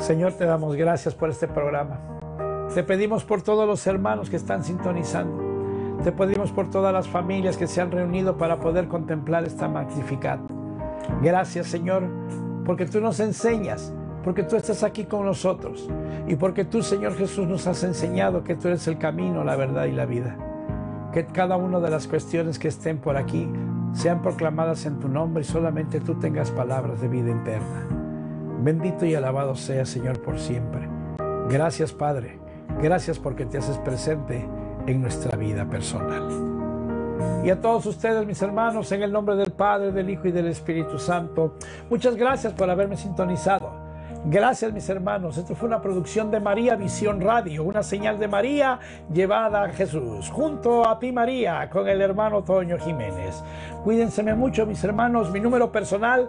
Señor, te damos gracias por este programa. Te pedimos por todos los hermanos que están sintonizando. Te pedimos por todas las familias que se han reunido para poder contemplar esta Magnificat. Gracias, Señor, porque tú nos enseñas, porque tú estás aquí con nosotros y porque tú, Señor Jesús, nos has enseñado que tú eres el camino, la verdad y la vida. Que cada una de las cuestiones que estén por aquí sean proclamadas en tu nombre y solamente tú tengas palabras de vida eterna. Bendito y alabado sea, Señor, por siempre. Gracias, Padre. Gracias porque te haces presente en nuestra vida personal. Y a todos ustedes, mis hermanos, en el nombre del Padre, del Hijo y del Espíritu Santo, muchas gracias por haberme sintonizado. Gracias, mis hermanos. Esto fue una producción de María Visión Radio, una señal de María llevada a Jesús, junto a ti, María, con el hermano Toño Jiménez. Cuídense mucho, mis hermanos. Mi número personal,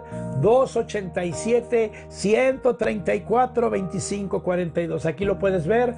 287-134-2542. Aquí lo puedes ver,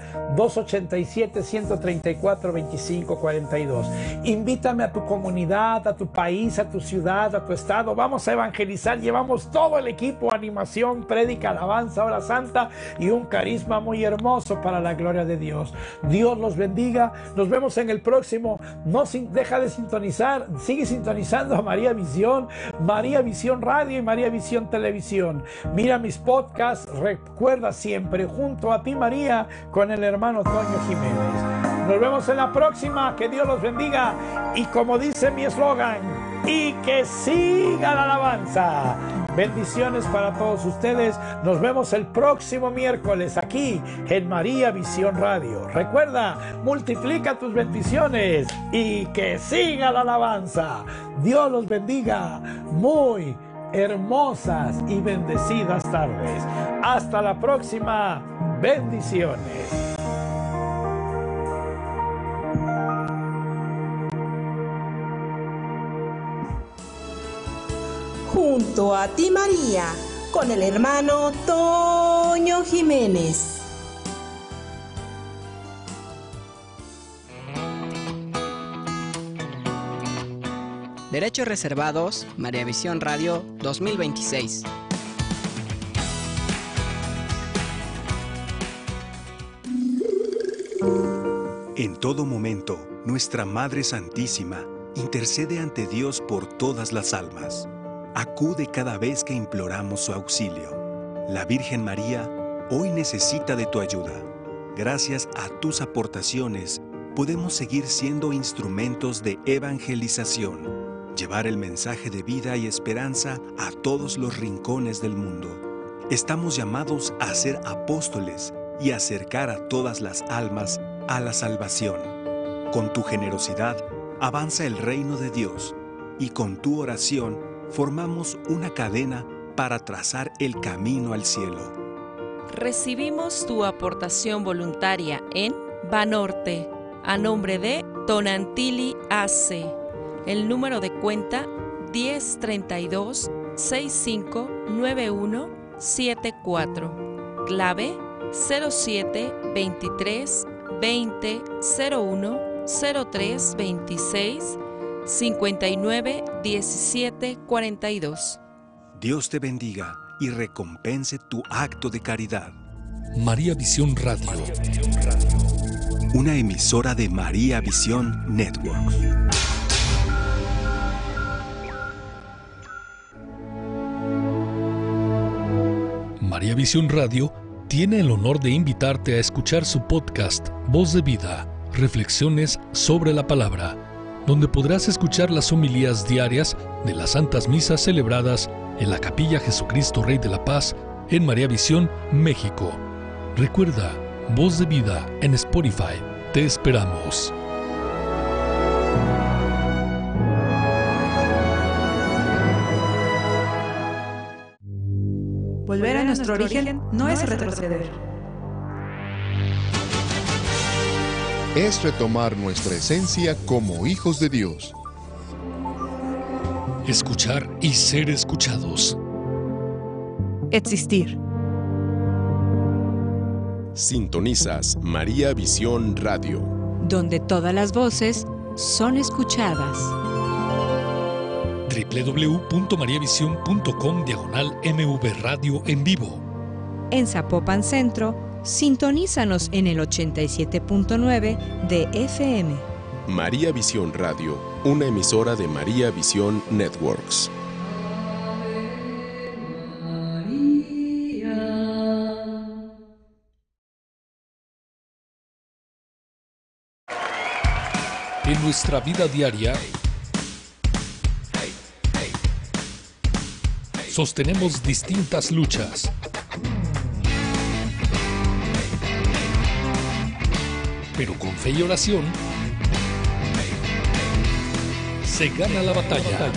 287-134-2542. Invítame a tu comunidad, a tu país, a tu ciudad, a tu estado. Vamos a evangelizar. Llevamos todo el equipo, animación, prédica, alabanza, hora santa y un carisma muy hermoso para la gloria de Dios. Dios los bendiga. Nos vemos en el próximo. Deja de sintonizar. Sigue sintonizando a María Visión Radio y María Visión Televisión. Mira mis podcasts. Recuerda siempre, junto a ti, María, con el hermano Toño Jiménez. Nos vemos en la próxima. Que Dios los bendiga. Y como dice mi eslogan, y que siga la alabanza. Bendiciones para todos ustedes. Nos vemos el próximo miércoles aquí en María Visión Radio. Recuerda, multiplica tus bendiciones y que siga la alabanza. Dios los bendiga. Muy hermosas y bendecidas tardes. Hasta la próxima. Bendiciones. Junto a ti, María, con el hermano Toño Jiménez. Derechos reservados, María Visión Radio 2026. En todo momento, nuestra Madre Santísima intercede ante Dios por todas las almas. Acude cada vez que imploramos su auxilio. La Virgen María hoy necesita de tu ayuda. Gracias a tus aportaciones, podemos seguir siendo instrumentos de evangelización, llevar el mensaje de vida y esperanza a todos los rincones del mundo. Estamos llamados a ser apóstoles y acercar a todas las almas a la salvación. Con tu generosidad, avanza el reino de Dios y con tu oración, formamos una cadena para trazar el camino al cielo. Recibimos tu aportación voluntaria en Banorte, a nombre de Tonantili AC. El número de cuenta 1032-659174. Clave 0723 20 01 03 26 59 17 42. Dios te bendiga y recompense tu acto de caridad. María Visión Radio. Una emisora de María Visión Networks. María Visión Radio tiene el honor de invitarte a escuchar su podcast Voz de Vida, Reflexiones sobre la Palabra, donde podrás escuchar las homilías diarias de las santas misas celebradas en la Capilla Jesucristo Rey de la Paz en María Visión, México. Recuerda, Voz de Vida en Spotify. Te esperamos. Volver a nuestro origen no es retroceder. Es retomar nuestra esencia como hijos de Dios. Escuchar y ser escuchados. Existir. Sintonizas María Visión Radio, donde todas las voces son escuchadas. www.mariavision.com/MV Radio en vivo. En Zapopan Centro, sintonízanos en el 87.9 de FM. María Visión Radio, una emisora de María Visión Networks. En nuestra vida diaria, sostenemos distintas luchas. Pero con fe y oración, se gana la batalla.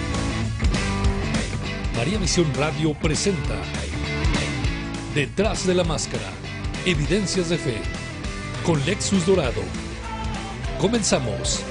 María Visión Radio presenta Detrás de la Máscara, Evidencias de Fe, con Lexus Dorado. Comenzamos.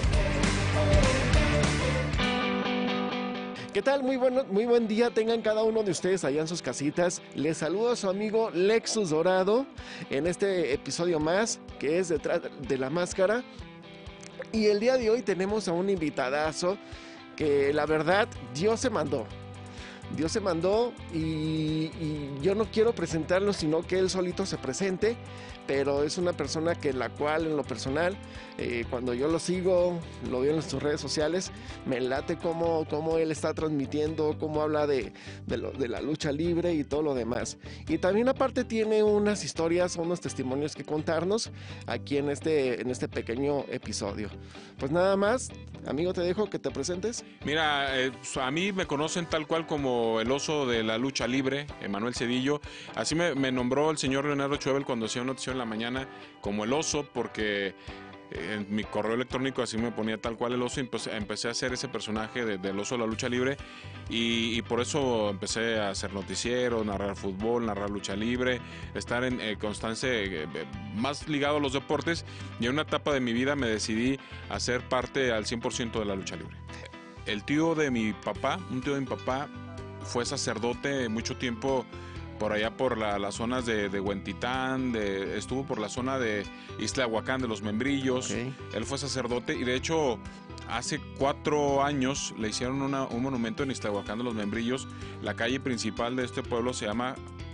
¿Qué tal? Muy buen día tengan cada uno de ustedes allá en sus casitas. Les saludo a su amigo Lexus Dorado en este episodio más que es Detrás de la Máscara. Y el día de hoy tenemos a un invitadazo que la verdad Dios se mandó. Dios se mandó y yo no quiero presentarlo, sino que él solito se presente, pero es una persona que la cual en lo personal, cuando yo lo sigo, lo veo en sus redes sociales, me late cómo él está transmitiendo, cómo habla de la lucha libre y todo lo demás. Y también aparte tiene unas historias, unos testimonios que contarnos aquí en este pequeño episodio. Pues nada más, amigo, te dejo que te presentes. Mira, a mí me conocen tal cual como el oso de la lucha libre, Emanuel Cedillo. Así me nombró el señor Leonardo Schwebel cuando hacía una notición en la mañana como el oso, porque en mi correo electrónico así me ponía tal cual el oso, y empecé a hacer ese personaje del oso de la lucha libre, y por eso empecé a hacer noticieros, narrar fútbol, narrar lucha libre, estar en constancia, más ligado a los deportes, y en una etapa de mi vida me decidí a ser parte al 100% de la lucha libre. El tío de mi papá, un tío de mi papá, fue sacerdote mucho tiempo por allá por las zonas de Huentitán, estuvo por la zona de Ixtlahuacán, de los Membrillos. Okay. Él fue sacerdote y de hecho hace 4 años le hicieron un monumento en Ixtlahuacán de los Membrillos. La calle principal de este pueblo se llama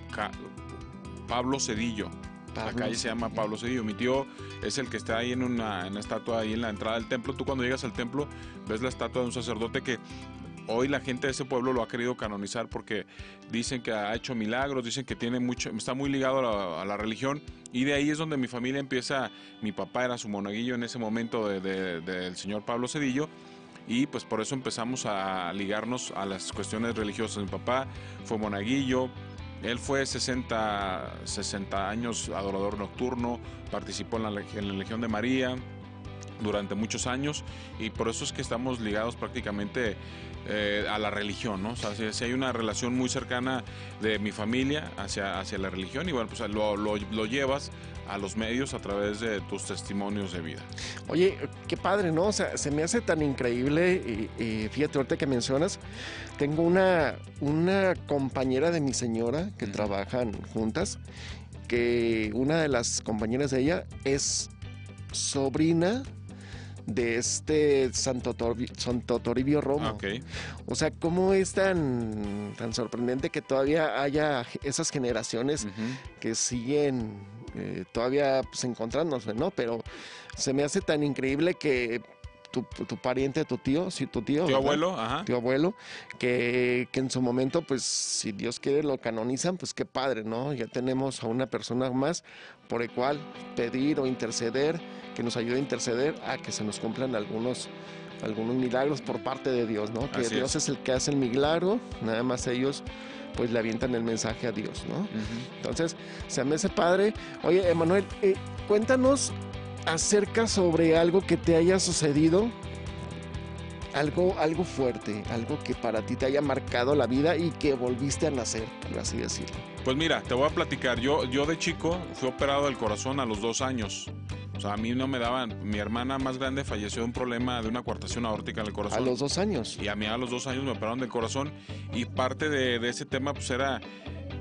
Pablo Cedillo. La calle se llama Pablo Cedillo. Mi tío es el que está ahí en una estatua ahí en la entrada del templo. Tú cuando llegas al templo ves la estatua de un sacerdote que hoy la gente de ese pueblo lo ha querido canonizar porque dicen que ha hecho milagros, dicen que está muy ligado a la religión, y de ahí es donde mi familia empieza. Mi papá era su monaguillo en ese momento del señor Pablo Cedillo, y pues por eso empezamos a ligarnos a las cuestiones religiosas. Mi papá fue monaguillo, él fue 60 años adorador nocturno, participó en la Legión de María durante muchos años, y por eso es que estamos ligados prácticamente a la religión, ¿no? O sea, si hay una relación muy cercana de mi familia hacia la religión, y bueno, pues lo llevas a los medios a través de tus testimonios de vida. Oye, qué padre, ¿no? O sea, se me hace tan increíble, fíjate, ahorita que mencionas, tengo una compañera de mi señora que trabajan juntas, que una de las compañeras de ella es sobrina de Santo Toribio Romo. Okay. O sea, cómo es tan sorprendente que todavía haya esas generaciones que siguen todavía pues, encontrándose, ¿no? Pero se me hace tan increíble que tu pariente, tu tío, abuelo, tío abuelo, que en su momento, pues, si Dios quiere, lo canonizan, pues qué padre, ¿no? Ya tenemos a una persona más por el cual pedir o interceder, que nos ayude a interceder a que se nos cumplan algunos milagros por parte de Dios, ¿no? Que así Dios es el que hace el milagro, nada más ellos pues le avientan el mensaje a Dios, ¿no? Entonces, se me hace padre. Oye, Emanuel, cuéntanos acerca sobre algo que te haya sucedido, algo fuerte, algo que para ti te haya marcado la vida y que volviste a nacer, por así decirlo. Pues mira, te voy a platicar. Yo de chico fui operado del corazón a los 2 años. O sea, a mí no me daban. Mi hermana más grande falleció de un problema de una coartación aórtica en el corazón. ¿A los 2 años? Y a mí a los 2 años me operaron del corazón. Y parte de ese tema pues era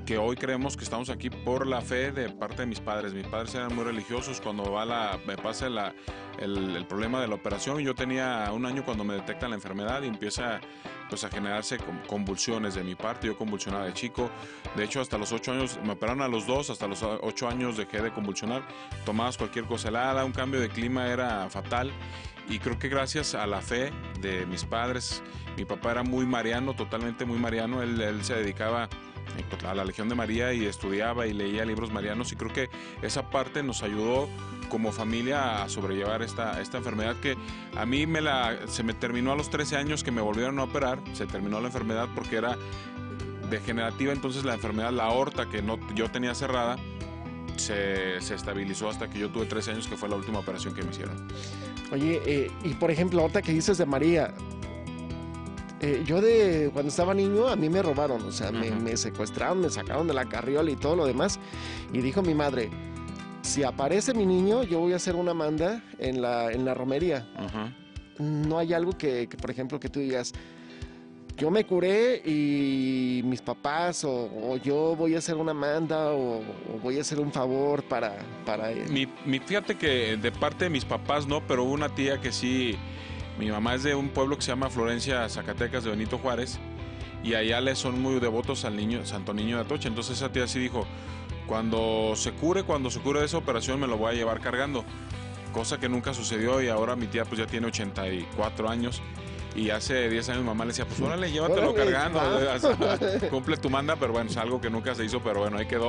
que hoy creemos que estamos aquí por la fe de parte de mis padres. Mis padres eran muy religiosos. Cuando me pasa el problema de la operación, yo tenía 1 año cuando me detectan la enfermedad y empieza pues a generarse convulsiones de mi parte. Yo convulsionaba de chico. De hecho, hasta los 8 años, me operaron a los 2, hasta los 8 años dejé de convulsionar. Tomabas cualquier cosa helada, un cambio de clima era fatal. Y creo que gracias a la fe de mis padres, mi papá era muy mariano, totalmente muy mariano. Él se dedicaba a la Legión de María y estudiaba y leía libros marianos, y creo que esa parte nos ayudó como familia a sobrellevar esta enfermedad que a mí se me terminó a los 13 años que me volvieron a operar. Se terminó la enfermedad porque era degenerativa, entonces la enfermedad, la aorta que yo tenía cerrada, se estabilizó hasta que yo tuve 13 años, que fue la última operación que me hicieron. Oye, y por ejemplo, ahorita que dices de María, yo cuando estaba niño a mí me robaron, o sea, me secuestraron, me sacaron de la carriola y todo lo demás, y dijo mi madre, si aparece mi niño, yo voy a hacer una manda en la romería. No hay algo que, por ejemplo, que tú digas, yo me curé y mis papás o yo voy a hacer una manda o voy a hacer un favor para él. Fíjate que de parte de mis papás no, pero una tía que sí. Mi mamá es de un pueblo que se llama Florencia, Zacatecas, de Benito Juárez, y allá le son muy devotos al Santo Niño de Atocha. Entonces esa tía sí dijo, cuando se cure de esa operación me lo voy a llevar cargando, cosa que nunca sucedió, y ahora mi tía pues ya tiene 84 años, y hace 10 años mi mamá le decía, pues órale, llévatelo cargando, cumple tu manda, pero bueno, es algo que nunca se hizo, pero bueno, ahí quedó.